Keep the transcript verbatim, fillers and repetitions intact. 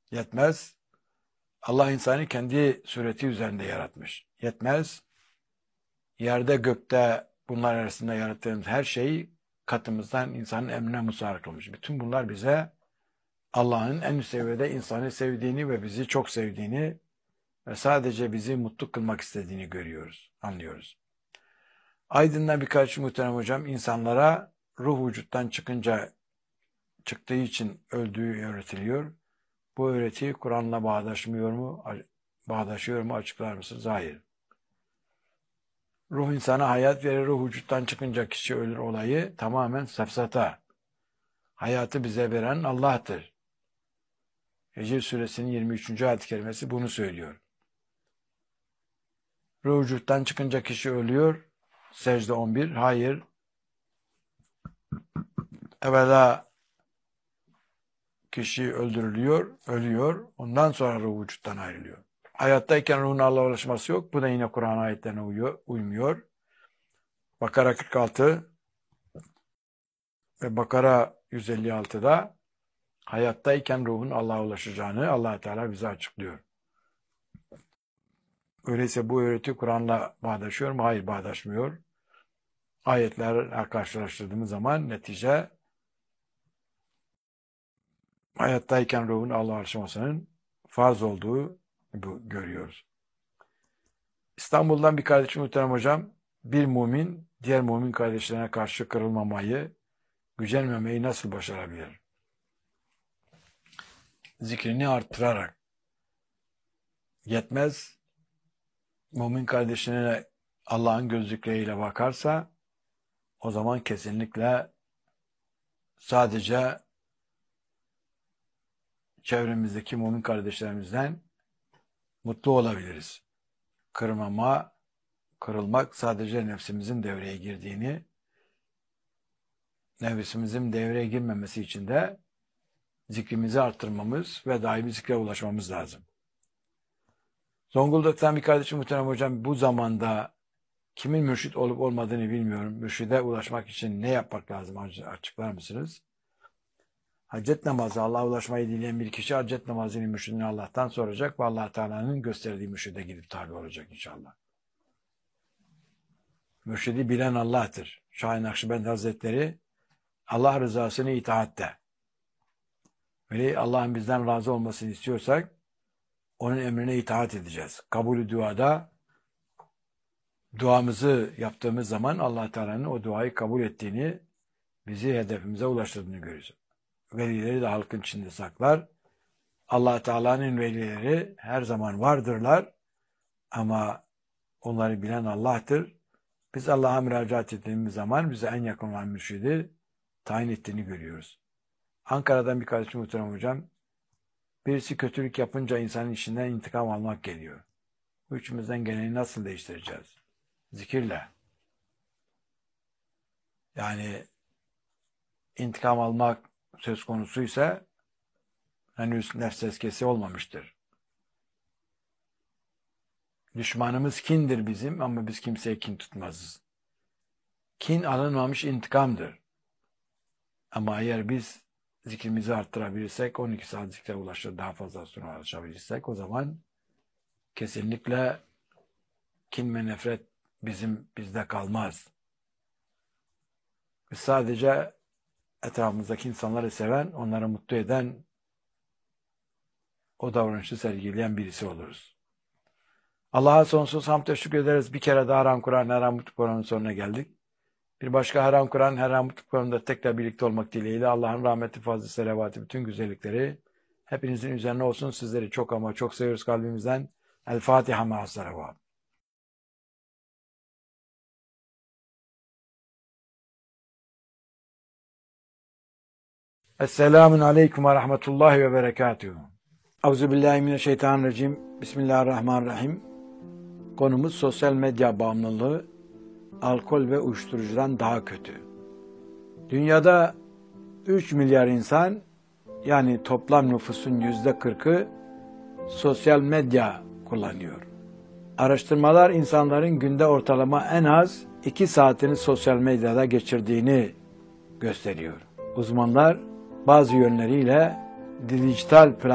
Yetmez. Allah insanı kendi sureti üzerinde yaratmış. Yetmez. Yerde gökte bunlar arasında yarattığımız her şeyi katımızdan insanın emrine musar kılmış. Bütün bunlar bize Allah'ın en üst seviyede insanı sevdiğini ve bizi çok sevdiğini ve sadece bizi mutlu kılmak istediğini görüyoruz, anlıyoruz. Aydın'dan birkaç muhterem hocam, insanlara ruh vücuttan çıkınca çıktığı için öldüğü öğretiliyor. Bu öğreti Kur'an'la bağdaşmıyor mu? Bağdaşıyor mu? Açıklar mısınız? Hayır. Ruh insana hayat verir, ruh vücuttan çıkınca kişi ölür olayı tamamen safsata. Hayatı bize veren Allah'tır. Hicr suresinin yirmi üçüncü ayet-i kerimesi bunu söylüyor. Ruh vücuttan çıkınca kişi ölüyor. Secde on bir. Hayır. Evvela kişi öldürülüyor, ölüyor. Ondan sonra ruh vücuttan ayrılıyor. Hayattayken ruhun Allah'a ulaşması yok. Bu da yine Kur'an ayetlerine uyuyor, uymuyor. Bakara kırk altı ve Bakara yüz elli altıda hayattayken ruhun Allah'a ulaşacağını Allah Teala bize açıklıyor. Öyleyse bu öğreti Kur'an'la bağdaşıyor mu? Hayır, bağdaşmıyor. Ayetlerle karşılaştırdığımız zaman netice hayattayken ruhun Allah'a ulaşmasının farz olduğu bu görüyoruz. İstanbul'dan bir kardeşim muhterem hocam, bir mümin diğer mümin kardeşlerine karşı kırılmamayı, gücenmemeyi nasıl başarabilir? Zikrini arttırarak. Yetmez. Mümin kardeşine Allah'ın gözlükleriyle bakarsa o zaman kesinlikle sadece çevremizdeki mümin kardeşlerimizden mutlu olabiliriz. Kırmama, kırılmak sadece nefsimizin devreye girdiğini, nefsimizin devreye girmemesi için de zikrimizi arttırmamız ve daimi zikre ulaşmamız lazım. Zonguldak'tan bir kardeşim muhterem hocam, bu zamanda kimin mürşit olup olmadığını bilmiyorum. Mürşide ulaşmak için ne yapmak lazım? Açıklar mısınız? Hacet namazı, Allah'a ulaşmayı dileyen bir kişi hacet namazını mürşidini Allah'tan soracak ve Allah Teala'nın gösterdiği mürşide gidip tabi olacak inşallah. Mürşidi bilen Allah'tır. Şahin Nakşibend Hazretleri Allah rızasını itaatte. Ve Allah'ın bizden razı olmasını istiyorsak onun emrine itaat edeceğiz. Kabulü duada duamızı yaptığımız zaman Allah Teala'nın o duayı kabul ettiğini, bizi hedefimize ulaştırdığını görürüz. Velileri de halkın içinde saklar. Allah Teala'nın velileri her zaman vardırlar ama onları bilen Allah'tır. Biz Allah'a müracaat ettiğimiz zaman bize en yakın olan mürşidi tayin ettiğini görüyoruz. Ankara'dan bir kardeşim muhterem hocam, birisi kötülük yapınca insanın içinden intikam almak geliyor. Bu içimizden geleni nasıl değiştireceğiz? Zikirle. Yani intikam almak söz konusuysa henüz nefs tezkiyesi olmamıştır. Düşmanımız kindir bizim ama biz kimseye kin tutmazız. Kin alınmamış intikamdır. Ama eğer biz zikrimizi arttırabilirsek, on iki saat zikre ulaşır, daha fazla sonra ulaşabilirsek o zaman kesinlikle kin ve nefret bizim bizde kalmaz. Biz sadece etrafımızdaki insanları seven, onları mutlu eden, o davranışı sergileyen birisi oluruz. Allah'a sonsuz hamd teşekkür ederiz. Bir kere daha Haram Kur'an, Haram Mutluluk Kur'an'ın sonuna geldik. Bir başka Haram Kur'an, Haram Mutluluk Kur'an'da tekrar birlikte olmak dileğiyle Allah'ın rahmeti, fazlı, selavatı, bütün güzellikleri hepinizin üzerine olsun. Sizleri çok ama çok seviyoruz kalbimizden. El Fatiha ma'as salavat. Esselamun aleyküm ve rahmetullahi ve berekatuhu. Euzubillahimineşşeytanirracim. Bismillahirrahmanirrahim. Konumuz sosyal medya bağımlılığı, alkol ve uyuşturucudan daha kötü. Dünyada üç milyar insan, yani toplam nüfusun yüzde kırkı sosyal medya kullanıyor. Araştırmalar insanların günde ortalama en az iki saatini sosyal medyada geçirdiğini gösteriyor. Uzmanlar bazı yönleriyle dijital